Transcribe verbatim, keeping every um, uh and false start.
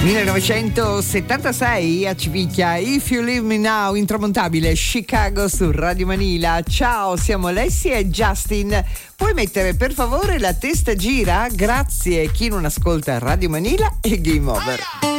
millenovecentosettantasei a Civicchia, If You Leave Me Now, intramontabile, Chicago su Radio Manila. Ciao, siamo Alessia e Justin. Puoi mettere per favore la testa gira? Grazie. Chi non ascolta Radio Manila è Game Over.